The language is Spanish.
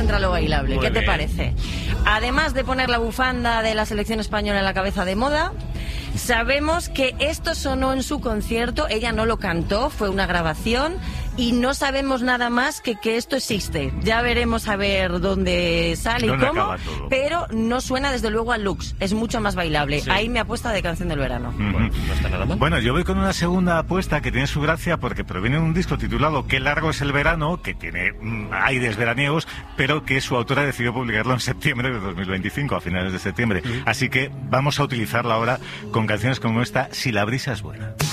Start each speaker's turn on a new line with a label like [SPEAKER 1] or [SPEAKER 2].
[SPEAKER 1] entra lo bailable.
[SPEAKER 2] Muy
[SPEAKER 1] ¿Qué te
[SPEAKER 2] bien.
[SPEAKER 1] parece? Además de poner la bufanda de la selección española en la cabeza de moda, sabemos que esto sonó en su concierto, ella no lo cantó, fue una grabación y no sabemos nada más que esto existe. Ya veremos a ver dónde sale y cómo, pero no suena desde luego a Lux, es mucho más bailable.
[SPEAKER 2] Sí.
[SPEAKER 1] Ahí mi apuesta de canción del verano.
[SPEAKER 2] Bueno, no está nada mal.
[SPEAKER 3] Bueno, yo voy con una segunda apuesta que tiene su gracia porque proviene de un disco titulado Qué largo es el verano, que tiene aires veraniegos, pero que su autora decidió publicarlo en septiembre de 2025, a finales de septiembre. Así que vamos a utilizarla ahora con canciones como esta, Si la brisa es buena.